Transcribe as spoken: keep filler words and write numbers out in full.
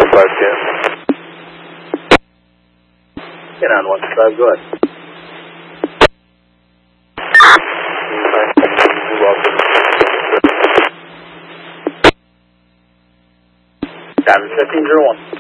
five ten. Get on one five, go ahead. Move off the Diamond fifteen zero one.